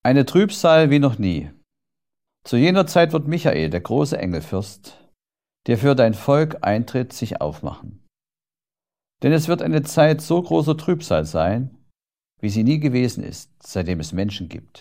Eine Trübsal wie noch nie. Zu jener Zeit wird Michael, der große Engelfürst, der für dein Volk eintritt, sich aufmachen. Denn es wird eine Zeit so großer Trübsal sein, wie sie nie gewesen ist, seitdem es Menschen gibt.